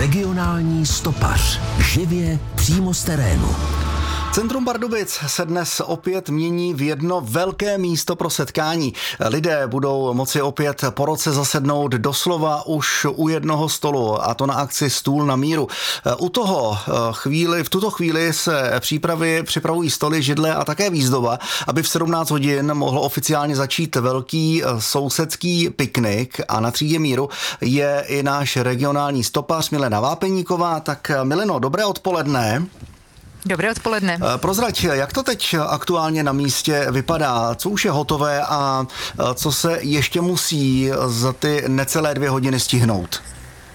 Regionální stopař. Živě přímo z terénu. Centrum Pardubic se dnes opět mění v jedno velké místo pro setkání. Lidé budou moci opět po roce zasednout doslova už u jednoho stolu, a to na akci Stůl na míru. V tuto chvíli se připravují stoly, židle a také výzdoba, aby v 17 hodin mohl oficiálně začít velký sousedský piknik, a na třídě míru je i náš regionální stopař Milena Vápeníková. Tak Mileno, dobré odpoledne. Dobré odpoledne. Prozrať, jak to teď aktuálně na místě vypadá? Co už je hotové a co se ještě musí za ty necelé 2 hodiny stihnout?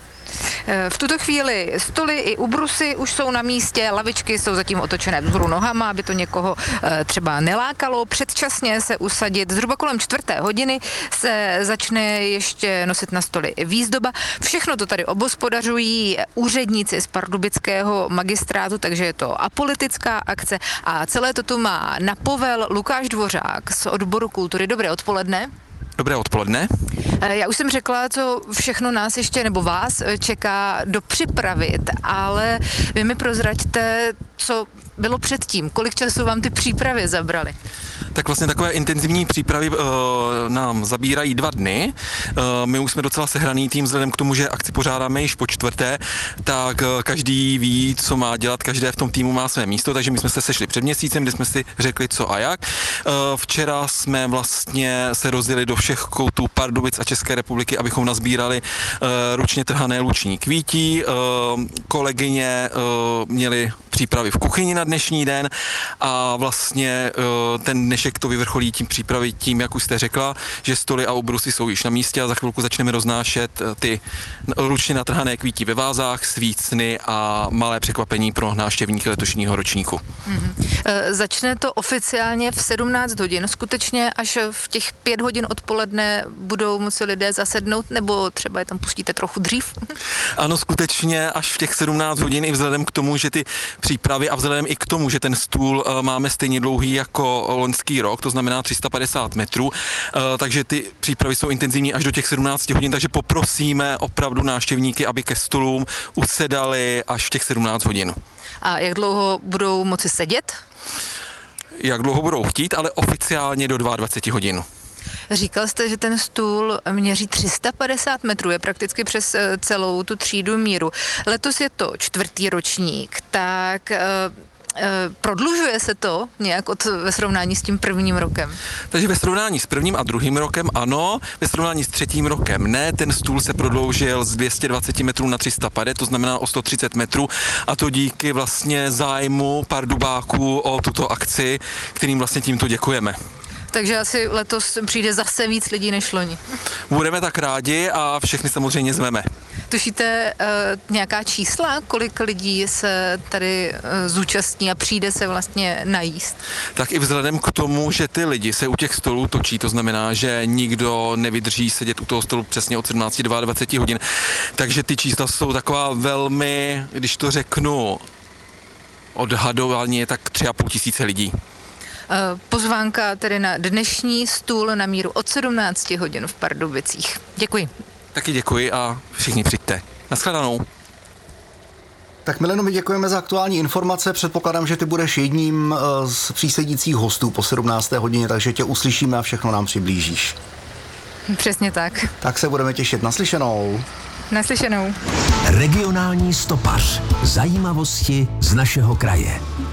V tuto chvíli stoly i ubrusy už jsou na místě, lavičky jsou zatím otočené vzhůru nohama, aby to někoho třeba nelákalo. Předčasně se usadit, zhruba kolem 4. hodiny se začne ještě nosit na stoly výzdoba. Všechno to tady obhospodařují úředníci z pardubického magistrátu, takže je to apolitická akce a celé to tu má na povel Lukáš Dvořák z odboru kultury. Dobré odpoledne. Dobré odpoledne. Já už jsem řekla, co všechno nás ještě, nebo vás čeká dopřipravit, ale vy mi prozraďte, co bylo předtím, kolik času vám ty přípravy zabraly? Tak vlastně takové intenzivní přípravy nám zabírají 2 dny. My už jsme docela sehraný tým, vzhledem k tomu, že akci pořádáme již po 4., tak každý ví, co má dělat, každé v tom týmu má své místo, takže my jsme se sešli před měsícem, kdy jsme si řekli co a jak. Včera jsme vlastně se rozjeli do všech koutů Pardubic a České republiky, abychom nazbírali ručně trhané luční kvítí. Kolegyně měly přípravy v kuchyni na dnešní den a vlastně ten dnešek to vyvrcholí tím, jak už jste řekla, že stoly a ubrusy jsou již na místě a za chvilku začneme roznášet ty ručně natrhané kvítí ve vázách, svícny a malé překvapení pro návštěvníky letošního ročníku. Začne to oficiálně v 17 hodin. Skutečně až v těch 5 hodin odpoledne budou moci lidé zasednout, nebo třeba je tam pustíte trochu dřív? Ano, skutečně až v těch 17 hodin, i vzhledem k tomu, že ty přípravy a vzhledem i k tomu, že ten stůl máme stejně dlouhý jako loňský rok, to znamená 350 metrů, takže ty přípravy jsou intenzivní až do těch 17 hodin, takže poprosíme opravdu návštěvníky, aby ke stolům usedali až v těch 17 hodin. A jak dlouho budou moci sedět? Jak dlouho budou chtít, ale oficiálně do 22 hodin. Říkal jste, že ten stůl měří 350 metrů, je prakticky přes celou tu třídu míru. Letos je to 4. ročník, tak prodlužuje se to nějak ve srovnání s tím 1. rokem? Takže ve srovnání s 1. a 2. rokem ano, ve srovnání s 3. rokem ne, ten stůl se prodloužil z 220 metrů na 350, to znamená o 130 metrů, a to díky vlastně zájmu Pardubáků o tuto akci, kterým vlastně tímto děkujeme. Takže asi letos přijde zase víc lidí než loni. Budeme tak rádi a všechny samozřejmě zveme. Tušíte nějaká čísla, kolik lidí se tady zúčastní a přijde se vlastně najíst? Tak i vzhledem k tomu, že ty lidi se u těch stolů točí, to znamená, že nikdo nevydrží sedět u toho stolu přesně od 17 do 22 hodin, takže ty čísla jsou taková velmi, když to řeknu, odhadovaně tak 3,5 tisíce lidí. Pozvánka tedy na dnešní stůl na míru od 17 hodin v Pardubicích. Děkuji. Taky děkuji a všichni přijďte. Naschledanou. Tak Mileno, my děkujeme za aktuální informace. Předpokládám, že ty budeš jedním z přísedících hostů po 17. hodině, takže tě uslyšíme a všechno nám přiblížíš. Přesně tak. Tak se budeme těšit. Naslyšenou. Naslyšenou. Regionální stopař. Zajímavosti z našeho kraje.